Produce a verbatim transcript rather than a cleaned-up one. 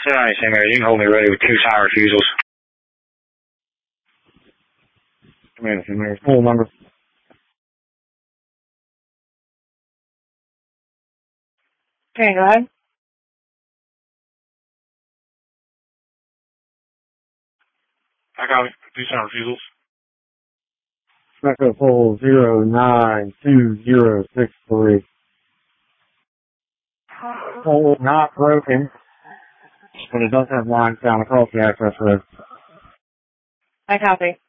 Alright, Singer, you can hold me ready with two time refusals. Come in, Singer. Full number. Okay, go ahead. I got it. Two time refusals. Echo full zero nine two zero six three. Pole not broken, but it does have lines down across the access road. I copy.